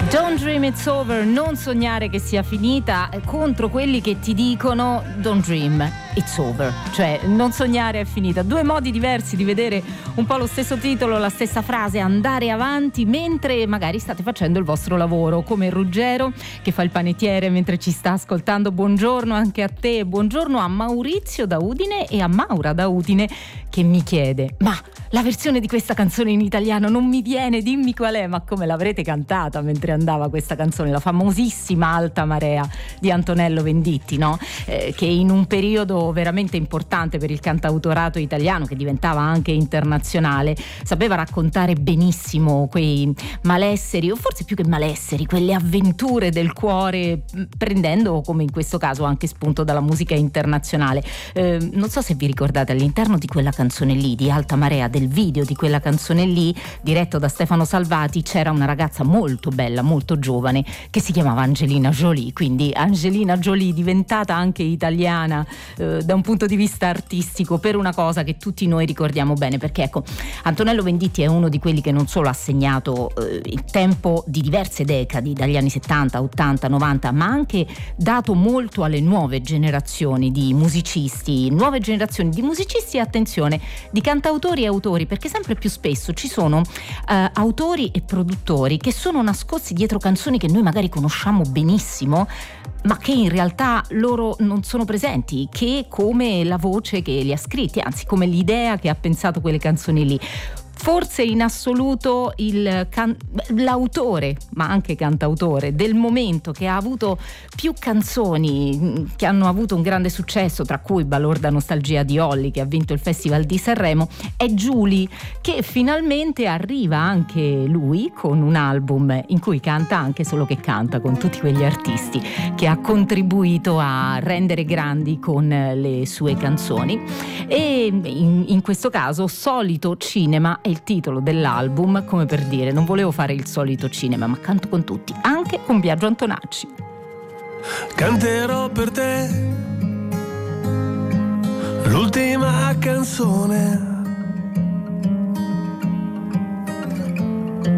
Don't dream it's over, non sognare che sia finita, contro quelli che ti dicono don't dream it's over, cioè non sognare è finita. Due modi diversi di vedere un po' lo stesso titolo, la stessa frase, andare avanti mentre magari state facendo il vostro lavoro, come Ruggero che fa il panettiere mentre ci sta ascoltando. Buongiorno anche a te, buongiorno a Maurizio da Udine e a Maura da Udine che mi chiede: ma la versione di questa canzone in italiano non mi viene, dimmi qual è. Ma come l'avrete cantata mentre andava questa canzone, la famosissima Alta Marea di Antonello Venditti, no? Che in un periodo veramente importante per il cantautorato italiano, che diventava anche internazionale, sapeva raccontare benissimo quei malesseri, o forse più che malesseri, quelle avventure del cuore, prendendo, come in questo caso, anche spunto dalla musica internazionale. Non so se vi ricordate, all'interno di quella canzone lì, di Alta Marea, del video di quella canzone lì, diretto da Stefano Salvati, c'era una ragazza molto bella, molto giovane, che si chiamava Angelina Jolie. Quindi Angelina Jolie diventata anche italiana da un punto di vista artistico, per una cosa che tutti noi ricordiamo bene, perché ecco, Antonello Venditti è uno di quelli che non solo ha segnato il tempo di diverse decadi, dagli anni 70, 80, 90, ma ha anche dato molto alle nuove generazioni di musicisti, e attenzione, di cantautori e autori, perché sempre più spesso ci sono autori e produttori che sono nascosti dietro canzoni che noi magari conosciamo benissimo, ma che in realtà loro non sono presenti, che come la voce che li ha scritti, anzi come l'idea che ha pensato quelle canzoni lì. Forse in assoluto l'autore, ma anche cantautore del momento, che ha avuto più canzoni che hanno avuto un grande successo, tra cui Balorda Nostalgia di Olly, che ha vinto il Festival di Sanremo, è Giuli, che finalmente arriva anche lui con un album in cui canta anche solo che canta, con tutti quegli artisti che ha contribuito a rendere grandi con le sue canzoni. E in questo caso Solito Cinema è il titolo dell'album, come per dire: non volevo fare il solito cinema, ma canto con tutti, anche con Biagio Antonacci. Canterò per te l'ultima canzone